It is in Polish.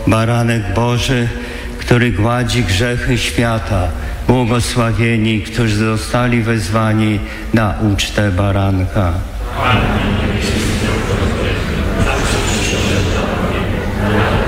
Baranek Boży, który gładzi grzechy świata, błogosławieni, którzy zostali wezwani na ucztę baranka. Amen.